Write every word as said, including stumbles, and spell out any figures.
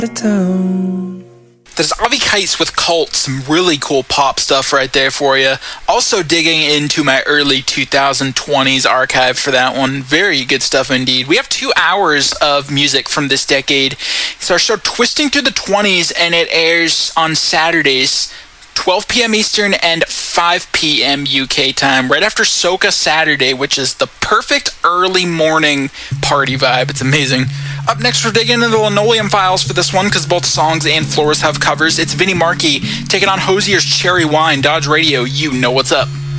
The town. There's Avi Kites with Cult, some really cool pop stuff right there for you. Also digging into my early twenty twenties archive for that one. Very good stuff indeed. We have two hours of music from this decade. It's our show Twisting Through the twenties, and it airs on Saturdays, twelve p.m. Eastern and five p.m. U K time, right after Soca Saturday, which is the perfect early morning party vibe. It's amazing. Up next, we're digging into the Linoleum Files for this one, because both songs and floors have covers. It's Vinnie Markey taking on Hosier's Cherry Wine. Dodge Radio, you know what's up.